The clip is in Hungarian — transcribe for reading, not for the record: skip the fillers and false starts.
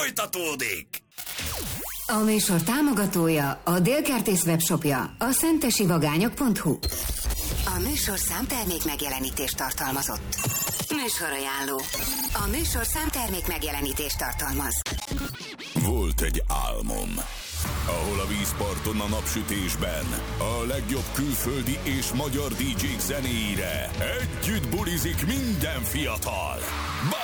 folytatódik! A műsor támogatója, a Dél-Kertész webshopja, a szentesivagányok.hu. A műsor számtermék megjelenítést tartalmazott. Műsorajánló. A műsor számtermék megjelenítést tartalmaz. Volt egy álmom, ahol a vízparton a napsütésben a legjobb külföldi és magyar DJ-k zenéire együtt bulizik minden fiatal.